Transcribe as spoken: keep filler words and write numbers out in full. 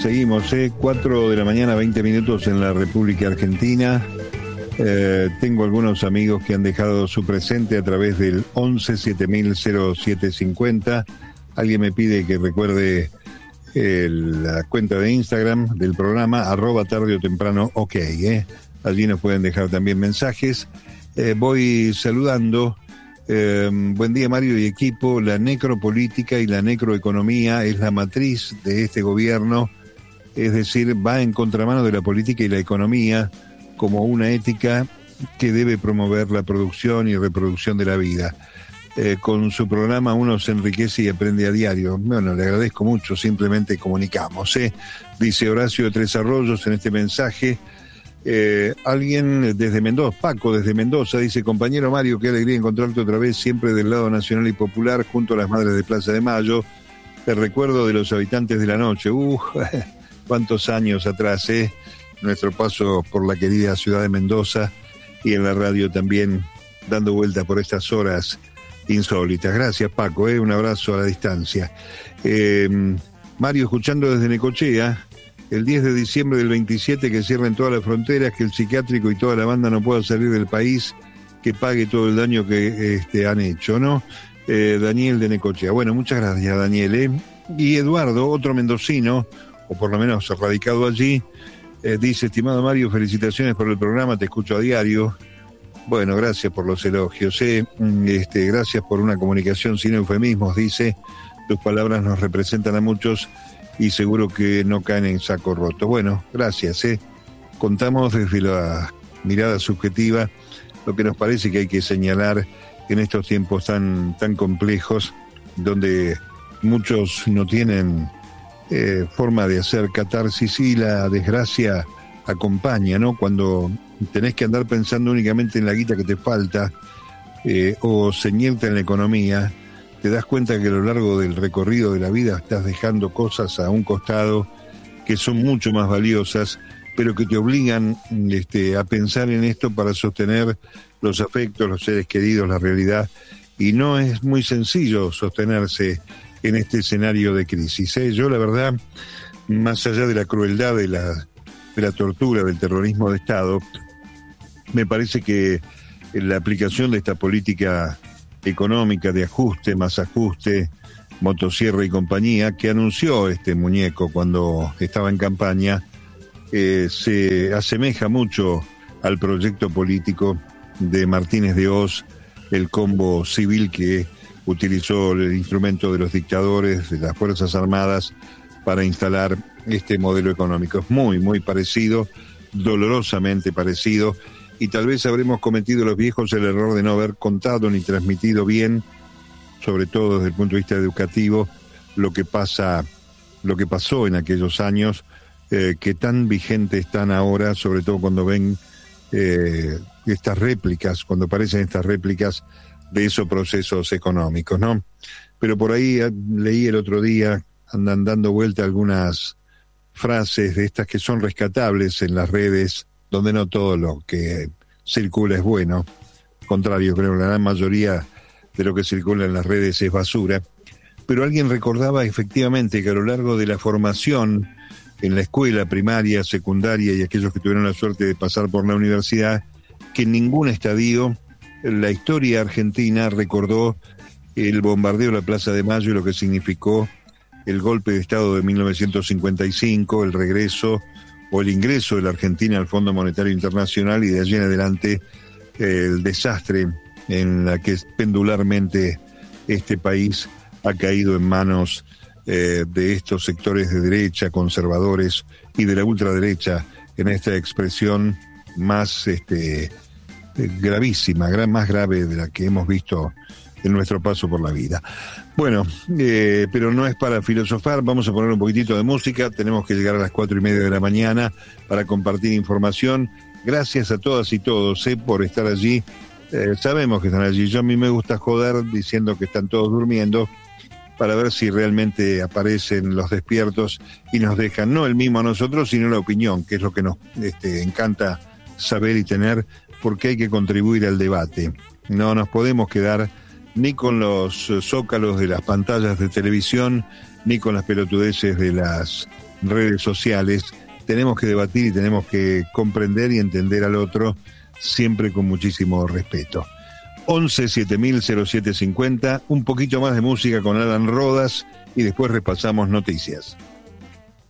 seguimos, ¿eh? cuatro de la mañana, veinte minutos en la República Argentina. Eh, tengo algunos amigos que han dejado su presente a través del once siete mil cero siete cincuenta. Alguien me pide que recuerde el, la cuenta de Instagram del programa, arroba tarde o temprano, ok, ¿eh? Allí nos pueden dejar también mensajes. Eh, voy saludando. Eh, buen día, Mario y equipo. La necropolítica y la necroeconomía es la matriz de este gobierno, es decir, va en contramano de la política y la economía como una ética que debe promover la producción y reproducción de la vida. Eh, con su programa uno se enriquece y aprende a diario. Bueno, le agradezco mucho, simplemente comunicamos, ¿eh? Dice Horacio de Tres Arroyos en este mensaje. Eh, alguien desde Mendoza, Paco desde Mendoza, dice: compañero Mario, qué alegría encontrarte otra vez, siempre del lado nacional y popular, junto a las Madres de Plaza de Mayo. Te recuerdo de los habitantes de la noche. Uh, cuántos años atrás, ¿eh? Nuestro paso por la querida ciudad de Mendoza y en la radio también, dando vuelta por estas horas insólitas. Gracias, Paco, ¿eh? Un abrazo a la distancia. Eh, Mario, escuchando desde Necochea, el diez de diciembre del veintisiete, que cierren todas las fronteras, que el psiquiátrico y toda la banda no pueda salir del país, que pague todo el daño que este, han hecho, ¿no? Eh, Daniel de Necochea. Bueno, muchas gracias, Daniel, ¿eh? Y Eduardo, otro mendocino, o por lo menos radicado allí, eh, dice: estimado Mario, felicitaciones por el programa, te escucho a diario. Bueno, gracias por los elogios, ¿eh? Este, gracias por una comunicación sin eufemismos, dice. Tus palabras nos representan a muchos y seguro que no caen en saco roto. Bueno, gracias, ¿eh? Contamos desde la mirada subjetiva lo que nos parece que hay que señalar en estos tiempos tan, tan complejos, donde muchos no tienen eh, forma de hacer catarsis y la desgracia acompaña, ¿no? Cuando tenés que andar pensando únicamente en la guita que te falta eh, o ceñirte en la economía, te das cuenta que a lo largo del recorrido de la vida estás dejando cosas a un costado que son mucho más valiosas, pero que te obligan este, a pensar en esto para sostener los afectos, los seres queridos, la realidad. Y no es muy sencillo sostenerse en este escenario de crisis, ¿eh? Yo, la verdad, más allá de la crueldad, de la, de la tortura, del terrorismo de Estado, me parece que la aplicación de esta política económica de ajuste, más ajuste, motosierra y compañía, que anunció este muñeco cuando estaba en campaña, eh, se asemeja mucho al proyecto político de Martínez de Hoz, el combo civil que utilizó el instrumento de los dictadores, de las Fuerzas Armadas, para instalar este modelo económico. Es muy, muy parecido, dolorosamente parecido. Y tal vez habremos cometido los viejos el error de no haber contado ni transmitido bien, sobre todo desde el punto de vista educativo, lo que pasa, lo que pasó en aquellos años, eh, que tan vigentes están ahora, sobre todo cuando ven eh, estas réplicas, cuando aparecen estas réplicas de esos procesos económicos, ¿no? Pero por ahí eh, leí el otro día, andan dando vuelta algunas frases de estas que son rescatables en las redes, donde no todo lo que circula es bueno. Al contrario, creo que la gran mayoría de lo que circula en las redes es basura. Pero alguien recordaba efectivamente que a lo largo de la formación en la escuela primaria, secundaria y aquellos que tuvieron la suerte de pasar por la universidad, que en ningún estadio la historia argentina recordó el bombardeo de la Plaza de Mayo y lo que significó el golpe de Estado de mil novecientos cincuenta y cinco, el regreso o el ingreso de la Argentina al Fondo Monetario Internacional y de allí en adelante eh, el desastre en la que pendularmente este país ha caído en manos eh, de estos sectores de derecha, conservadores y de la ultraderecha, en esta expresión más este, gravísima, gran, más grave de la que hemos visto en nuestro paso por la vida. Bueno, eh, pero no es para filosofar, vamos a poner un poquitito de música, tenemos que llegar a las cuatro y media de la mañana para compartir información. Gracias a todas y todos eh, por estar allí, eh, sabemos que están allí, yo a mí me gusta joder diciendo que están todos durmiendo, para ver si realmente aparecen los despiertos y nos dejan, no el mismo a nosotros, sino la opinión, que es lo que nos este, encanta saber y tener, porque hay que contribuir al debate. No nos podemos quedar ni con los zócalos de las pantallas de televisión, ni con las pelotudeces de las redes sociales. Tenemos que debatir y tenemos que comprender y entender al otro, siempre con muchísimo respeto. once siete mil cero siete cincuenta, un poquito más de música con Alan Rodas y después repasamos noticias.